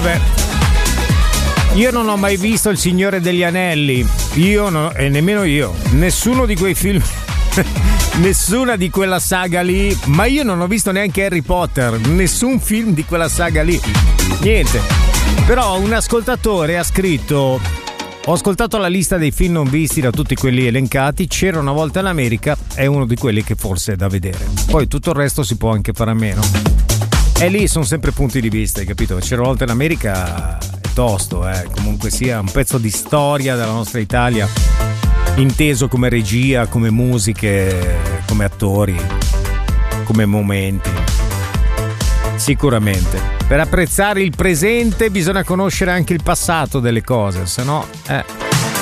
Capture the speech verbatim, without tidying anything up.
Vabbè, io non ho mai visto Il Signore degli Anelli, io no, e nemmeno io, nessuno di quei film, nessuna di quella saga lì, ma io non ho visto neanche Harry Potter, nessun film di quella saga lì, niente. Però un ascoltatore ha scritto: ho ascoltato la lista dei film non visti da tutti quelli elencati, C'era una volta in America è uno di quelli che forse è da vedere, poi tutto il resto si può anche fare a meno. E lì sono sempre punti di vista, hai capito? C'era una volta in America è tosto, eh. Comunque sia un pezzo di storia della nostra Italia, inteso come regia, come musiche, come attori, come momenti. Sicuramente. Per apprezzare il presente bisogna conoscere anche il passato delle cose, se no... Eh.